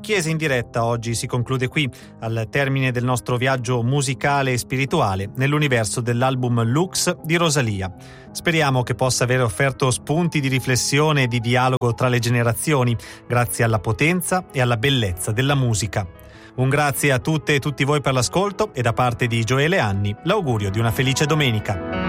Chiesa in diretta oggi si conclude qui, al termine del nostro viaggio musicale e spirituale nell'universo dell'album Lux di Rosalia. Speriamo che possa aver offerto spunti di riflessione e di dialogo tra le generazioni, grazie alla potenza e alla bellezza della musica. Un grazie a tutte e tutti voi per l'ascolto e da parte di Gioele Anni l'augurio di una felice domenica.